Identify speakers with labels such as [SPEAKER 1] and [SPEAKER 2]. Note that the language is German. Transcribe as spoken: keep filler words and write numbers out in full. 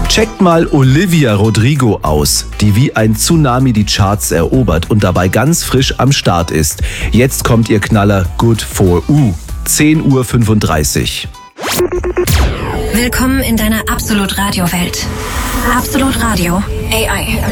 [SPEAKER 1] Checkt mal Olivia Rodrigo aus, die wie ein Tsunami die Charts erobert und dabei ganz frisch am Start ist. Jetzt kommt ihr Knaller Good for U. zehn Uhr fünfunddreißig.
[SPEAKER 2] Willkommen in deiner Absolut Radio Welt. Absolut Radio A I.